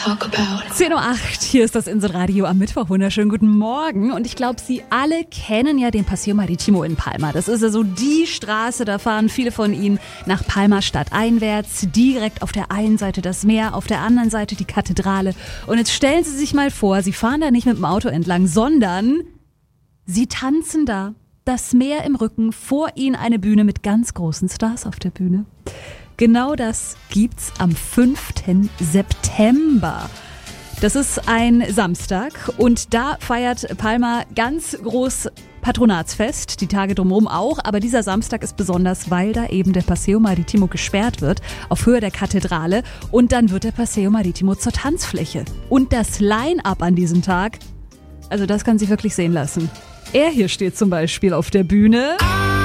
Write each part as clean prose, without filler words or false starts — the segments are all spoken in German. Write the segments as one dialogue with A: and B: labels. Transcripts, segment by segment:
A: talk about.
B: 10:08 Uhr, hier ist das Inselradio am Mittwoch. Wunderschönen guten Morgen. Und ich glaube, Sie alle kennen ja den Paseo Marítimo in Palma. Das ist ja so die Straße, da fahren viele von Ihnen nach Palma stadteinwärts. Direkt auf der einen Seite das Meer, auf der anderen Seite die Kathedrale. Und jetzt stellen Sie sich mal vor, Sie fahren da nicht mit dem Auto entlang, sondern Sie tanzen da. Das Meer im Rücken, vor Ihnen eine Bühne mit ganz großen Stars auf der Bühne. Genau das gibt's am 5. September. Das ist ein Samstag und da feiert Palma ganz groß Patronatsfest, die Tage drumherum auch, aber dieser Samstag ist besonders, weil da eben der Paseo Marítimo gesperrt wird, auf Höhe der Kathedrale, und dann wird der Paseo Marítimo zur Tanzfläche. Und das Line-Up an diesem Tag, also das kann sich wirklich sehen lassen. Er hier steht zum Beispiel auf der Bühne.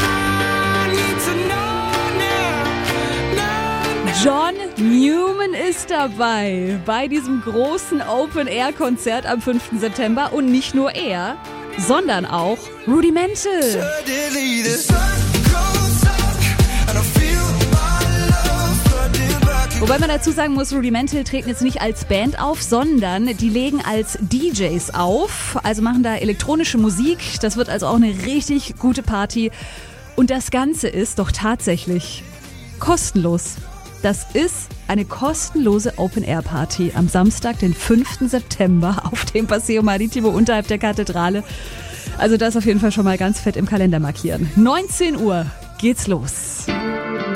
B: John Newman ist dabei bei diesem großen Open-Air-Konzert am 5. September. Und nicht nur er, sondern auch Rudimental. Wobei man dazu sagen muss, Rudimental treten jetzt nicht als Band auf, sondern die legen als DJs auf, also machen da elektronische Musik. Das wird also auch eine richtig gute Party. Und das Ganze ist doch tatsächlich kostenlos. Das ist eine kostenlose Open-Air-Party am Samstag, den 5. September auf dem Paseo Marítimo unterhalb der Kathedrale. Also das auf jeden Fall schon mal ganz fett im Kalender markieren. 19 Uhr geht's los.